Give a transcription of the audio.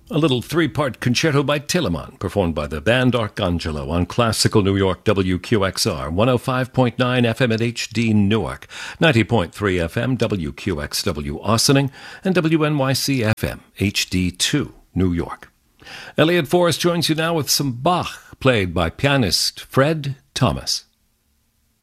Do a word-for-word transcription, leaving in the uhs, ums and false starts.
A little three-part concerto by Telemann, performed by the band Arcangelo on Classical New York W Q X R, one oh five point nine F M at H D Newark, ninety point three F M W Q X W Austining, and W N Y C F M H D two New York. Elliot Forrest joins you now with some Bach, played by pianist Fred Thomas.